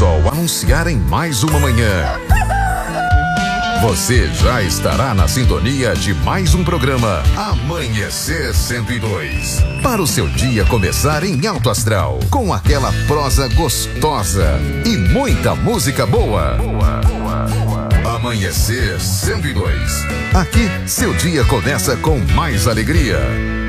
sol anunciar em mais uma manhã. Você já estará na sintonia de mais um programa Amanhecer 102. Para o seu dia começar em alto astral, com aquela prosa gostosa e muita música boa. Amanhecer 102. Aqui, seu dia começa com mais alegria.